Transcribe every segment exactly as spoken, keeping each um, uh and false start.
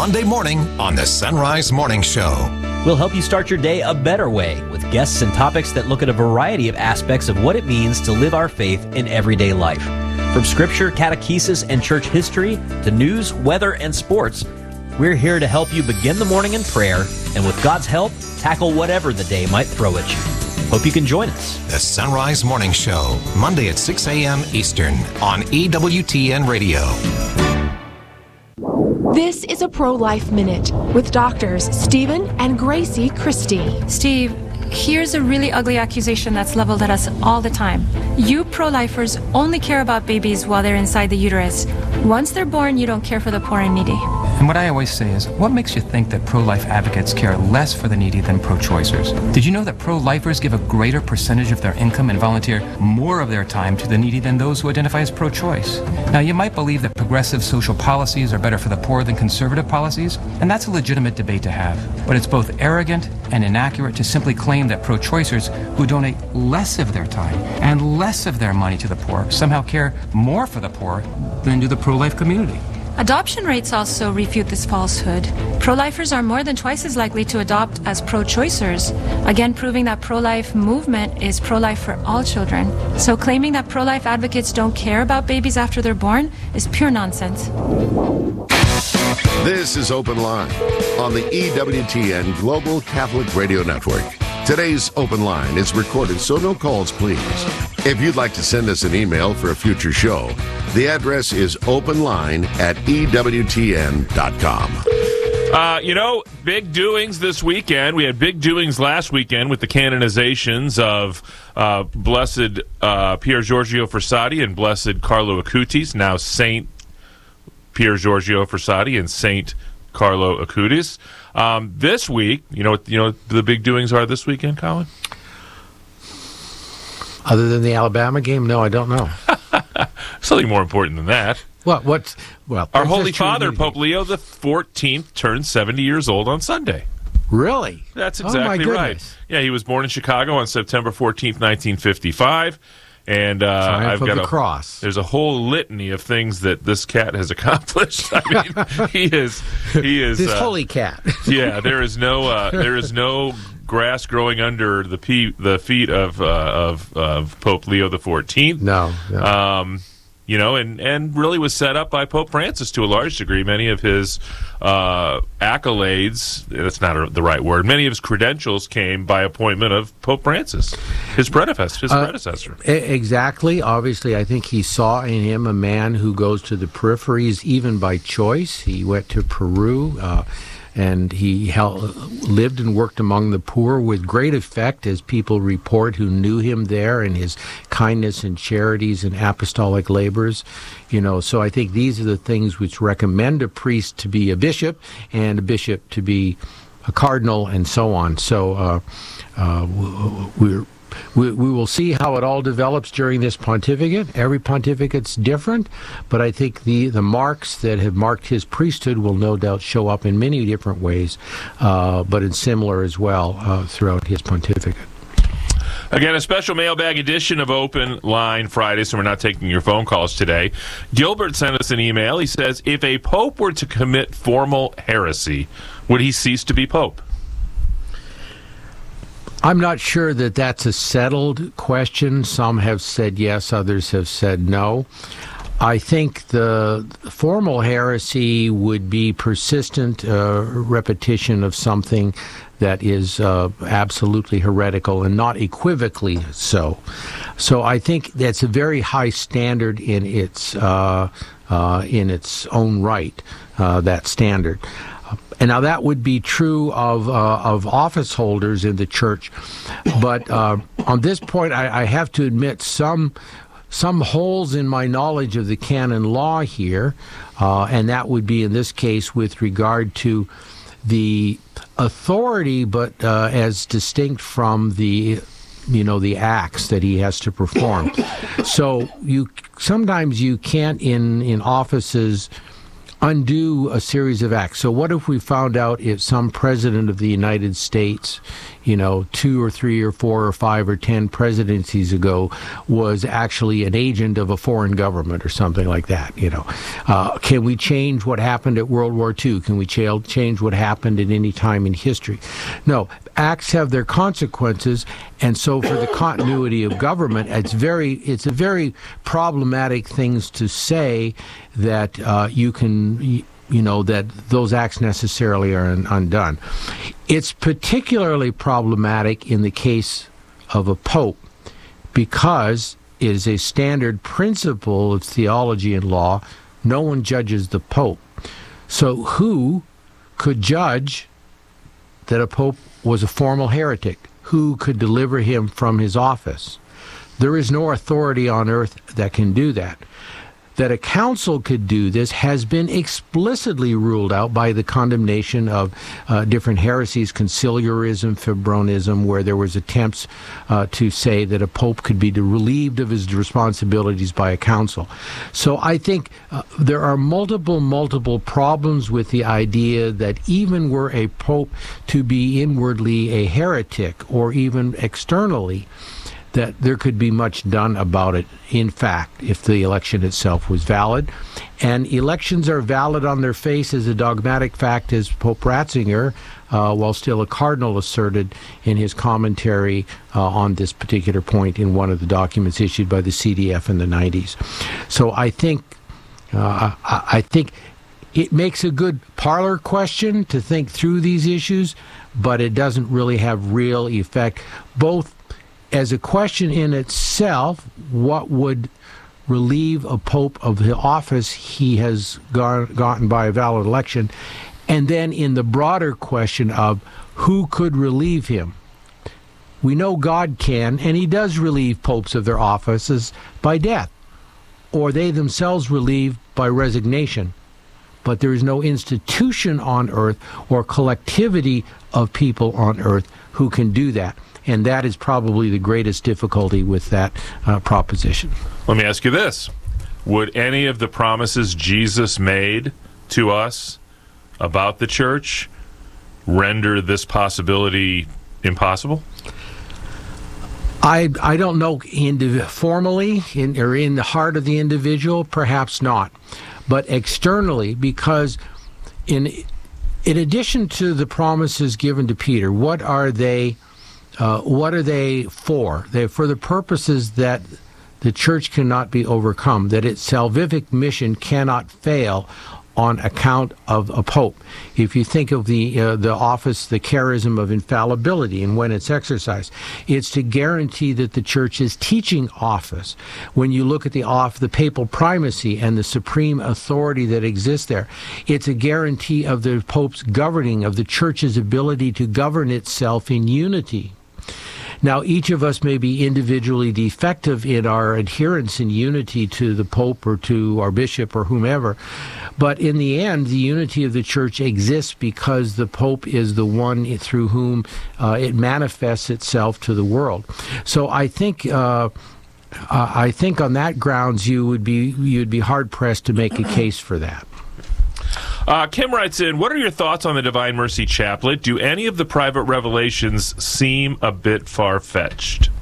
Monday morning on the Sunrise Morning Show. We'll help you start your day a better way with guests and topics that look at a variety of aspects of what it means to live our faith in everyday life. From scripture, catechesis, and church history to news, weather, and sports, we're here to help you begin the morning in prayer and with God's help, tackle whatever the day might throw at you. Hope you can join us. The Sunrise Morning Show, Monday at six a.m. Eastern on E W T N Radio. This is a Pro-Life Minute with doctors Stephen and Gracie Christie. Steve, here's a really ugly accusation that's leveled at us all the time. You pro-lifers only care about babies while they're inside the uterus. Once they're born, you don't care for the poor and needy. And what I always say is, what makes you think that pro-life advocates care less for the needy than pro-choicers? Did you know that pro-lifers give a greater percentage of their income and volunteer more of their time to the needy than those who identify as pro-choice? Now, you might believe that progressive social policies are better for the poor than conservative policies, and that's a legitimate debate to have. But it's both arrogant and inaccurate to simply claim that pro-choicers who donate less of their time and less of their money to the poor somehow care more for the poor than do the pro-life community. Adoption rates also refute this falsehood. Pro-lifers are more than twice as likely to adopt as pro-choicers, again proving that pro-life movement is pro-life for all children. So claiming that pro-life advocates don't care about babies after they're born is pure nonsense. This is Open Line on the E W T N Global Catholic Radio Network. Today's Open Line is recorded, so no calls, please. If you'd like to send us an email for a future show, the address is openline at E W T N dot com. Uh, you know, big doings this weekend. We had big doings last weekend with the canonizations of uh, Blessed uh, Pier Giorgio Frassati and Blessed Carlo Acutis, now Saint Pier Giorgio Frassati and Saint Carlo Acutis. Um, this week, you know what you know the big doings are this weekend, Colin? Other than the Alabama game? No, I don't know. Something more important than that. What? What's well? Our Holy Father, Pope Leo the fourteenth, turned seventy years old on Sunday. Really? That's Oh, my exactly right. goodness. Yeah, he was born in Chicago on September fourteenth, nineteen fifty-five. And uh, Triumph I've of got the a cross. There's a whole litany of things that this cat has accomplished. I mean, he is he is This uh, holy cat. yeah, there is no uh, there is no grass growing under the pe- the feet of uh, of of Pope Leo the fourteenth. No. no. Um, you know, and, and really was set up by Pope Francis to a large degree. Many of his uh, accolades, that's not a, the right word, many of his credentials came by appointment of Pope Francis, his predecessor. His Uh, predecessor. E- Exactly. Obviously, I think he saw in him a man who goes to the peripheries even by choice. He went to Peru, uh, and he held, lived and worked among the poor with great effect, as people report who knew him there, and his kindness and charities and apostolic labors. You know, so I think these are the things which recommend a priest to be a bishop and a bishop to be a cardinal and so on. So uh, uh, we're We, we will see how it all develops during this pontificate. Every pontificate's different, but I think the, the marks that have marked his priesthood will no doubt show up in many different ways, uh, but in similar as well uh, throughout his pontificate. Again, a special mailbag edition of Open Line Friday, so we're not taking your phone calls today. Gilbert sent us an email. He says, if a pope were to commit formal heresy, would he cease to be pope? I'm not sure that that's a settled question. Some have said yes, others have said no. I think the formal heresy would be persistent uh, repetition of something that is uh, absolutely heretical and not equivocally so. So I think that's a very high standard in its uh, uh, in its own right, uh, that standard. And now that would be true of uh, of office holders in the church, but uh, on this point, I, I have to admit some some holes in my knowledge of the canon law here, uh, and that would be in this case with regard to the authority, but uh, as distinct from the you know the acts that he has to perform. So you sometimes you can't in in offices undo a series of acts. So what if we found out if some president of the United States you know, two or three or four or five or ten presidencies ago was actually an agent of a foreign government or something like that, you know. Uh, can we change what happened at World War Two? Can we ch- change what happened at any time in history? No. Acts have their consequences, and so for the continuity of government, it's very, it's a very problematic things to say that uh, you can, you know, that those acts necessarily are un- undone. It's particularly problematic in the case of a pope because it is a standard principle of theology and law. No one judges the pope. So who could judge that a pope was a formal heretic? Who could deliver him from his office? There is no authority on earth that can do that. That a council could do this has been explicitly ruled out by the condemnation of uh, different heresies, conciliarism, fibronism, where there was attempts uh, to say that a pope could be relieved of his responsibilities by a council. So I think uh, there are multiple, multiple problems with the idea that even were a pope to be inwardly a heretic or even externally, that there could be much done about it, in fact, if the election itself was valid. And elections are valid on their face as a dogmatic fact, as Pope Ratzinger, uh, while still a cardinal, asserted in his commentary uh, on this particular point in one of the documents issued by the C D F in the nineties. So I think, uh, I, I think it makes a good parlor question to think through these issues, but it doesn't really have real effect, both as a question in itself, what would relieve a pope of the office he has got, gotten by a valid election, and then in the broader question of who could relieve him. We know God can, and he does relieve popes of their offices by death, or they themselves relieve by resignation. But there is no institution on earth or collectivity of people on earth who can do that. And that is probably the greatest difficulty with that uh, proposition. Let me ask you this. Would any of the promises Jesus made to us about the church render this possibility impossible? I I don't know indiv- formally in, or in the heart of the individual, perhaps not. But externally, because in in addition to the promises given to Peter, what are they uh, what are they for? They're for the purposes that the church cannot be overcome, that its salvific mission cannot fail on account of a pope. If you think of the uh, the office, the charism of infallibility, and when it's exercised, it's to guarantee that the church's teaching office, when you look at the off the papal primacy and the supreme authority that exists there, it's a guarantee of the pope's governing, of the church's ability to govern itself in unity. Now, each of us may be individually defective in our adherence in unity to the Pope or to our bishop or whomever, but in the end, the unity of the church exists because the Pope is the one through whom uh, it manifests itself to the world. So I think uh, I think on that grounds you would be you'd be hard pressed to make a case for that. Uh, Kim writes in, what are your thoughts on the Divine Mercy Chaplet? Do any of the private revelations seem a bit far-fetched?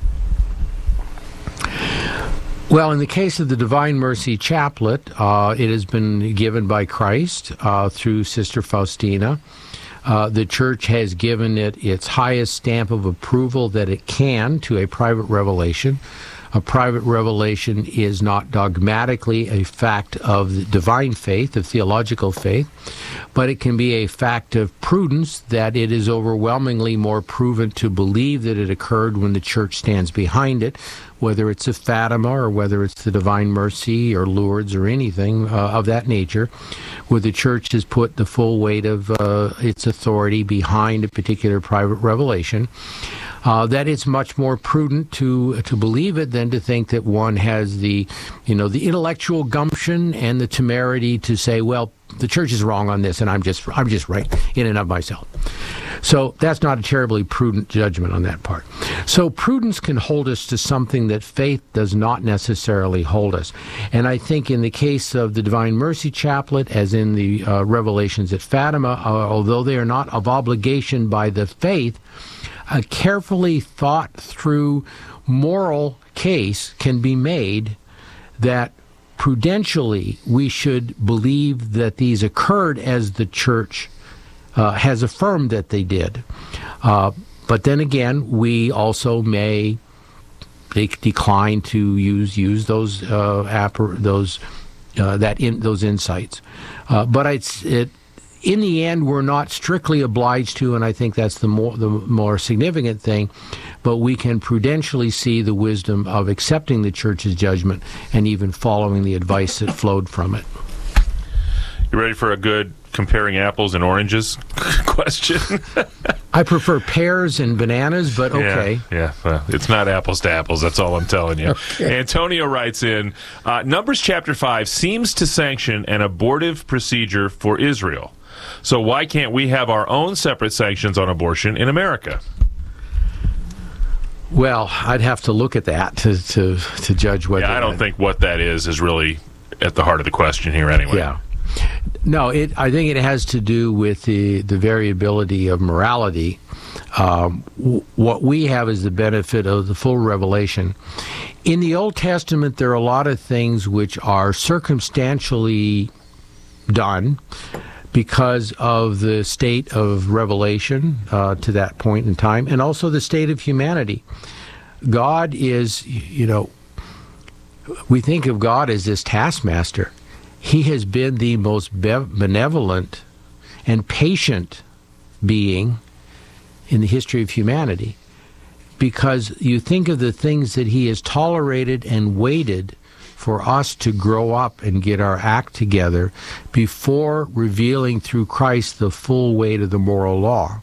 Well, in the case of the Divine Mercy Chaplet, uh, it has been given by Christ uh, through Sister Faustina. Uh, the Church has given it its highest stamp of approval that it can to a private revelation. A private revelation is not dogmatically a fact of the divine faith, of theological faith, but it can be a fact of prudence that it is overwhelmingly more proven to believe that it occurred when the Church stands behind it, whether it's a Fatima or whether it's the Divine Mercy or Lourdes or anything uh, of that nature, where the Church has put the full weight of uh, its authority behind a particular private revelation. Uh, that it's much more prudent to to believe it than to think that one has the, you know, the intellectual gumption and the temerity to say, well, the Church is wrong on this, and I'm just I'm just right in and of myself. So that's not a terribly prudent judgment on that part. So prudence can hold us to something that faith does not necessarily hold us. And I think in the case of the Divine Mercy Chaplet, as in the uh, revelations at Fatima, uh, although they are not of obligation by the faith, a carefully thought through moral case can be made that prudentially we should believe that these occurred as the church uh, has affirmed that they did. Uh, but then again, we also may de- decline to use use those uh, appar- those uh, that in those insights. Uh, but it's it. In the end, we're not strictly obliged to, and I think that's the more the more significant thing, but we can prudentially see the wisdom of accepting the church's judgment and even following the advice that flowed from it. You ready for a good comparing apples and oranges question? I prefer pears and bananas, but okay. Yeah, yeah. Well, it's not apples to apples, that's all I'm telling you. Okay. Antonio writes in, uh, Numbers chapter five seems to sanction an abortive procedure for Israel. So why can't we have our own separate sanctions on abortion in America? Well, I'd have to look at that to to, to judge whether... Yeah, I don't that, think what that is is really at the heart of the question here anyway. Yeah. No, it. I think it has to do with the, the variability of morality. Um, w- what we have is the benefit of the full revelation. In the Old Testament, there are a lot of things which are circumstantially done because of the state of revelation uh, to that point in time, and also the state of humanity. God is, you know, we think of God as this taskmaster. He has been the most benevolent and patient being in the history of humanity, because you think of the things that he has tolerated and waited for us to grow up and get our act together before revealing through Christ the full weight of the moral law.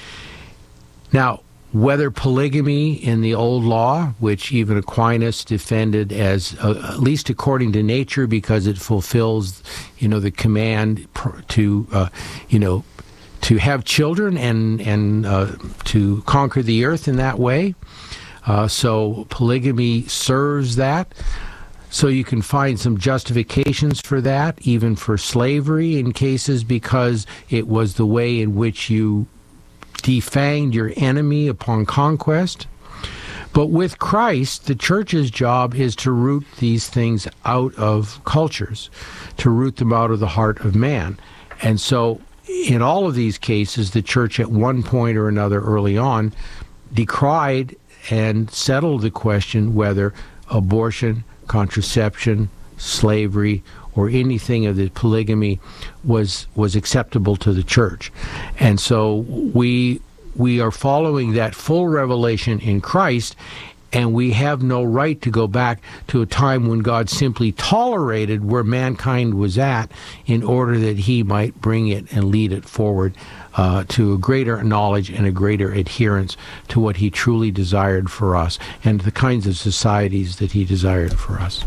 Now, whether polygamy in the old law, which even Aquinas defended as, uh, at least according to nature, because it fulfills, you know, the command to, uh, you know, to have children and and uh, to conquer the earth in that way. Uh, so polygamy serves that. So you can find some justifications for that, even for slavery in cases because it was the way in which you defanged your enemy upon conquest. But with Christ, the church's job is to root these things out of cultures, to root them out of the heart of man. And so in all of these cases, the church at one point or another early on decried and settled the question whether abortion, contraception, slavery, or anything of the polygamy was was acceptable to the church. And so we we are following that full revelation in Christ, and we have no right to go back to a time when God simply tolerated where mankind was at in order that he might bring it and lead it forward uh, to a greater knowledge and a greater adherence to what he truly desired for us and the kinds of societies that he desired for us.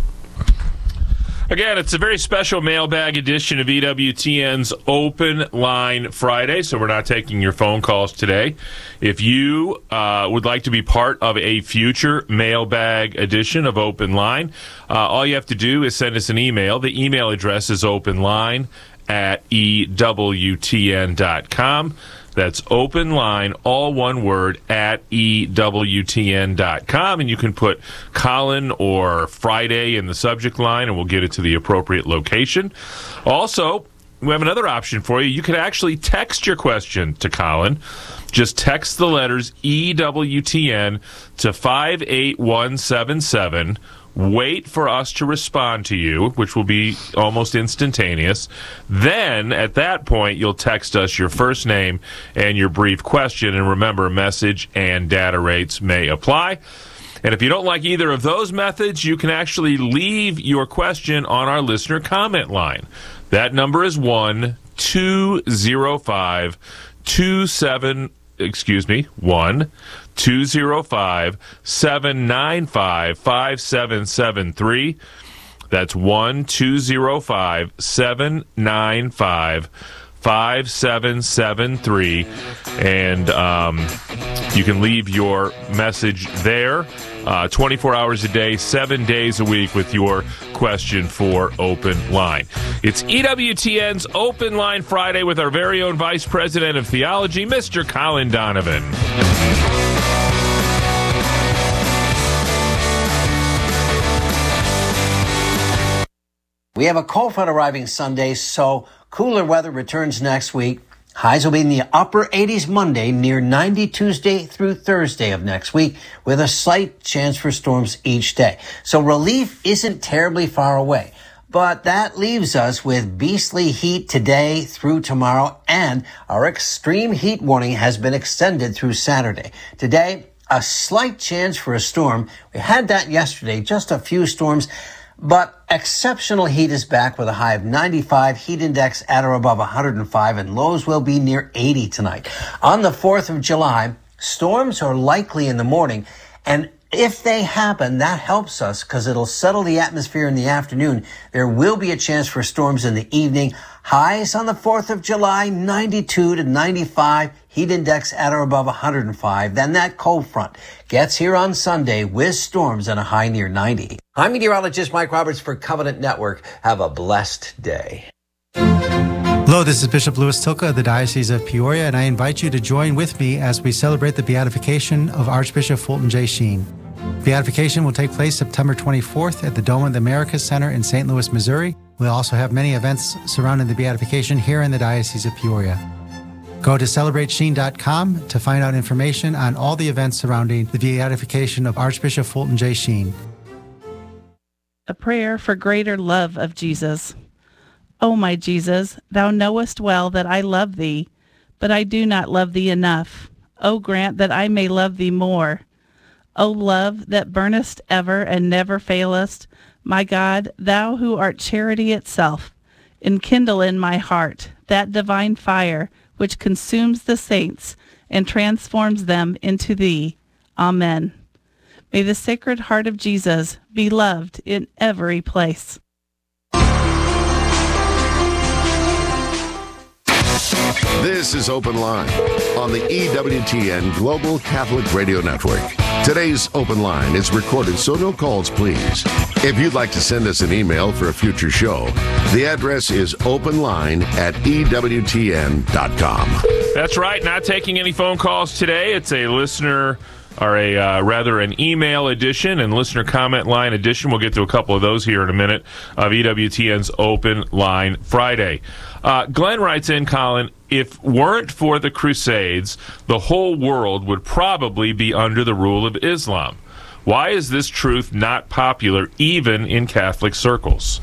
Again, it's a very special mailbag edition of E W T N's Open Line Friday, so we're not taking your phone calls today. If you uh, would like to be part of a future mailbag edition of Open Line, uh, all you have to do is send us an email. The email address is openline at E W T N dot com. That's open line, all one word, at E W T N dot com. And you can put Colin or Friday in the subject line, and we'll get it to the appropriate location. Also, we have another option for you. You could actually text your question to Colin. Just text the letters E W T N to five eight one seven seven. Wait for us to respond to you, which will be almost instantaneous. Then, at that point, you'll text us your first name and your brief question. And remember, message and data rates may apply. And if you don't like either of those methods, you can actually leave your question on our listener comment line. That number is one two zero five two seven, excuse me, one two zero five seven nine five five seven seven three. That's one two zero five seven nine five five seven seven three. And um, you can leave your message there uh, twenty-four hours a day, seven days a week with your question for Open Line. It's E W T N's Open Line Friday with our very own Vice President of Theology, Mister Colin Donovan. We have a cold front arriving Sunday, so cooler weather returns next week. Highs will be in the upper eighties Monday, near ninety Tuesday through Thursday of next week, with a slight chance for storms each day. So relief isn't terribly far away. But that leaves us with beastly heat today through tomorrow, and our extreme heat warning has been extended through Saturday. Today, a slight chance for a storm. We had that yesterday, just a few storms. But exceptional heat is back with a high of ninety-five, heat index at or above one hundred five, and lows will be near eighty tonight. On the fourth of July, storms are likely in the morning, and if they happen, that helps us because it'll settle the atmosphere in the afternoon. There will be a chance for storms in the evening. Highs on the fourth of July, ninety-two to ninety-five, heat index at or above one hundred five. Then that cold front gets here on Sunday with storms and a high near ninety. I'm meteorologist Mike Roberts for Covenant Network. Have a blessed day. Hello, this is Bishop Louis Tilka of the Diocese of Peoria, and I invite you to join with me as we celebrate the beatification of Archbishop Fulton J. Sheen. Beatification will take place September twenty-fourth at the Dome of the Americas Center in Saint Louis, Missouri. We'll also have many events surrounding the beatification here in the Diocese of Peoria. Go to celebrate sheen dot com to find out information on all the events surrounding the beatification of Archbishop Fulton J. Sheen. A prayer for greater love of Jesus. O my Jesus, thou knowest well that I love thee, but I do not love thee enough. O grant that I may love thee more. O love that burnest ever and never failest, my God, thou who art charity itself, enkindle in my heart that divine fire which consumes the saints and transforms them into thee. Amen. May the Sacred Heart of Jesus be loved in every place. This is Open Line on the E W T N Global Catholic Radio Network. Today's Open Line is recorded, so no calls, please. If you'd like to send us an email for a future show, the address is openline at E W T N dot com. That's right. Not taking any phone calls today. It's a listener, or a uh, rather an email edition and listener comment line edition. We'll get to a couple of those here in a minute of E W T N's Open Line Friday. Uh, Glenn writes in, Colin, if weren't for the Crusades, the whole world would probably be under the rule of Islam. Why is this truth not popular even in Catholic circles?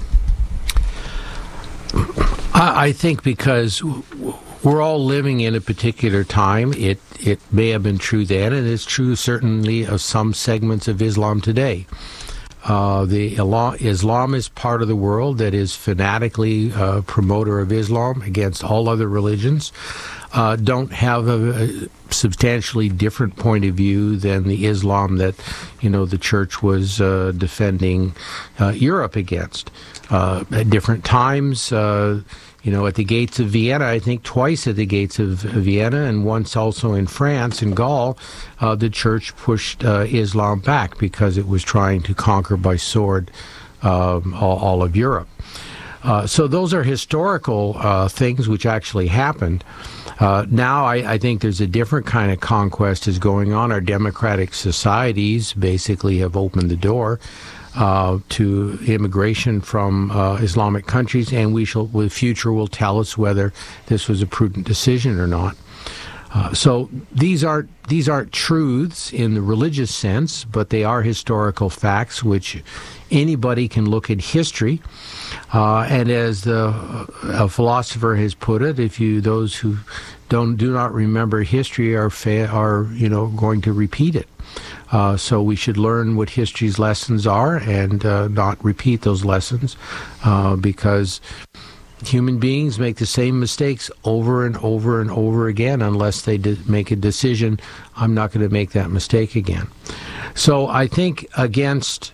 I think because we're all living in a particular time. It it may have been true then, and it's true certainly of some segments of Islam today. Uh, the Islam is part of the world that is fanatically uh, promoter of Islam against all other religions. Uh, don't have a, a substantially different point of view than the Islam that, you know, the church was uh, defending uh, Europe against. Uh, at different times, uh, you know, at the gates of Vienna, I think twice at the gates of Vienna, and once also in France, in Gaul, uh, the church pushed uh, Islam back because it was trying to conquer by sword um, all, all of Europe. Uh, so those are historical uh, things which actually happened. Uh, now I, I think there's a different kind of conquest is going on. Our democratic societies basically have opened the door uh, to immigration from uh, Islamic countries, and we shall, the future will tell us whether this was a prudent decision or not. Uh, so these aren't these aren't truths in the religious sense, but they are historical facts which anybody can look at history. Uh, and as the a philosopher has put it, if you those who don't do not remember history are fa- are you know going to repeat it. Uh, so we should learn what history's lessons are and uh, not repeat those lessons, uh, because human beings make the same mistakes over and over and over again unless they de- make a decision, I'm not going to make that mistake again. So I think against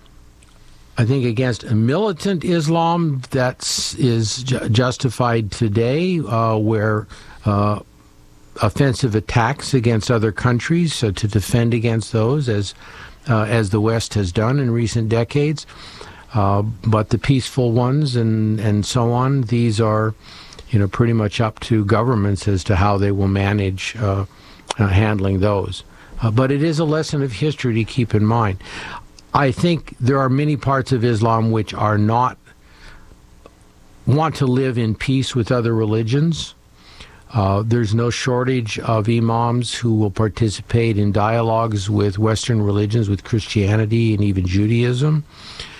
I think against a militant Islam that is ju- justified today, uh, where uh, offensive attacks against other countries, so to defend against those, as uh, as the West has done in recent decades. Uh, but the peaceful ones and, and so on, these are, you know, pretty much up to governments as to how they will manage uh, uh, handling those. Uh, but it is a lesson of history to keep in mind. I think there are many parts of Islam which are not, want to live in peace with other religions. Uh, there's no shortage of imams who will participate in dialogues with Western religions, with Christianity and even Judaism.